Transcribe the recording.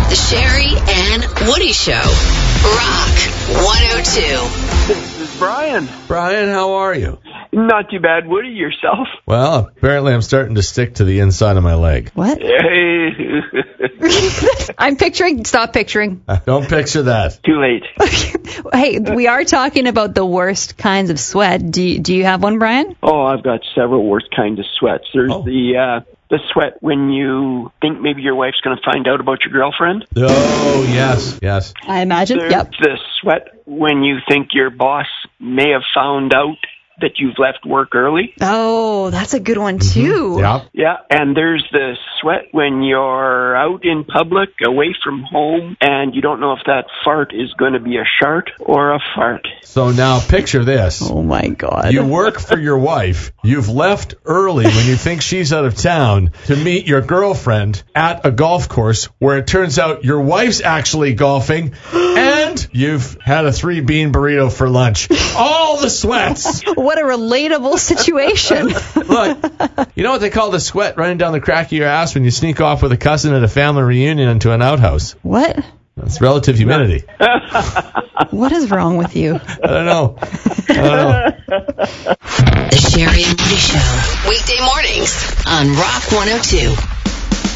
The Sherry and Woody Show. Rock 102. This is Brian. Brian, how are you? Not too bad. Woody, yourself? Well, apparently I'm starting to stick to the inside of my leg. What? I'm picturing. Stop picturing. Don't picture that. Too late. Hey, we are talking about the worst kinds of sweat. Do you have one, Brian? Oh, I've got several worst kinds of sweats. There's the sweat when you think maybe your wife's going to find out about your girlfriend. Oh, yes. I imagine. There's Yep. the sweat when you think your boss may have found out that you've left work early. Oh, that's a good one, too. Yeah. Yeah, and there's the sweat when you're out in public, away from home, and you don't know if that fart is going to be a shart or a fart. So now picture this. Oh, my God. You work for your wife. You've left early when you think she's out of town to meet your girlfriend at a golf course where it turns out your wife's actually golfing and you've had a 3-bean burrito for lunch. All the sweats. What a relatable situation. Look, you know what they call the sweat running down the crack of your ass when you sneak off with a cousin at a family reunion into an outhouse? What? That's relative humidity. What is wrong with you? I don't know. The Sherry and Woody Show. Weekday mornings on Rock 102.